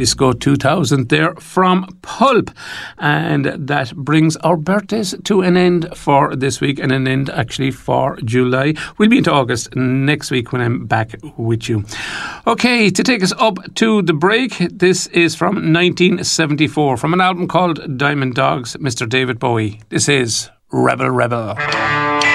Disco 2000 there from Pulp. And that brings our birthdays to an end for this week and an end actually for July. We'll be into August next week when I'm back with you. Okay, to take us up to the break, this is from 1974 from an album called Diamond Dogs, Mr. David Bowie. This is Rebel Rebel.